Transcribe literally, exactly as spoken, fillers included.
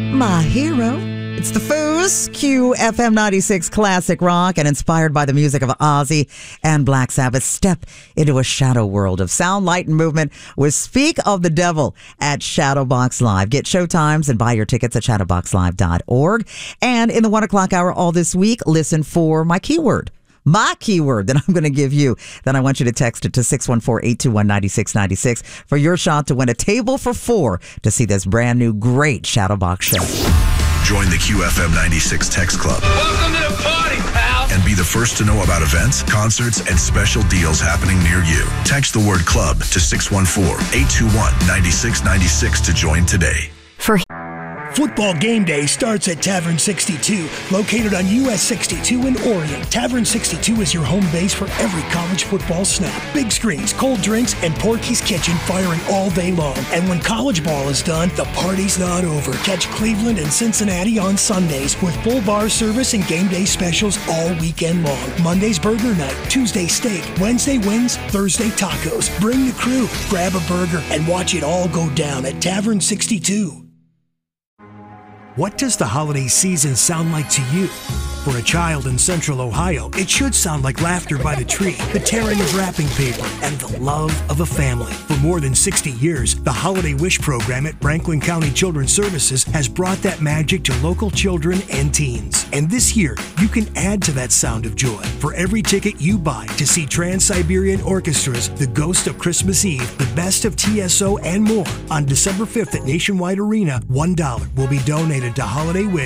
My hero. It's the Foos, Q F M ninety-six Classic Rock, and inspired by the music of Ozzy and Black Sabbath. Step into a shadow world of sound, light, and movement with Speak of the Devil at Shadowbox Live. Get showtimes and buy your tickets at shadowbox live dot org. And in the one o'clock hour all this week, listen for my keyword. My keyword that I'm going to give you. Then I want you to text it to six one four, eight two one, nine six nine six for your shot to win a table for four to see this brand new great Shadowbox show. Join the Q F M ninety-six Text Club. Welcome to the party, pal. And be the first to know about events, concerts, and special deals happening near you. Text the word club to six one four, eight two one, nine six nine six to join today. For Football game day starts at Tavern sixty-two, located on U S sixty-two in Orion. Tavern sixty-two is your home base for every college football snap. Big screens, cold drinks, and Porky's Kitchen firing all day long. And when college ball is done, the party's not over. Catch Cleveland and Cincinnati on Sundays with full bar service and game day specials all weekend long. Monday's burger night, Tuesday steak, Wednesday wings, Thursday tacos. Bring the crew, grab a burger, and watch it all go down at Tavern sixty-two. What does the holiday season sound like to you? For a child in Central Ohio, it should sound like laughter by the tree, the tearing of wrapping paper, and the love of a family. For more than sixty years, the Holiday Wish program at Franklin County Children's Services has brought that magic to local children and teens. And this year, you can add to that sound of joy. For every ticket you buy to see Trans-Siberian Orchestra's The Ghost of Christmas Eve, The Best of T S O, and more, on December fifth at Nationwide Arena, one dollar will be donated to Holiday Wish